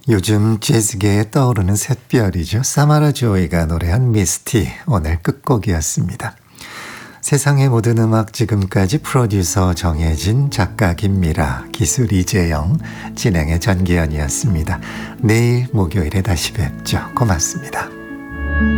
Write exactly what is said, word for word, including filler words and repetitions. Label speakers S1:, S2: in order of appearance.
S1: 요즘 재즈계에 떠오르는 샛별이죠. 사마라 조이가 노래한 미스티, 오늘 끝곡이었습니다. 세상의 모든 음악 지금까지 프로듀서 정혜진, 작가 김미라, 기술 이재영, 진행의 전기현이었습니다. 내일 목요일에 다시 뵙죠. 고맙습니다.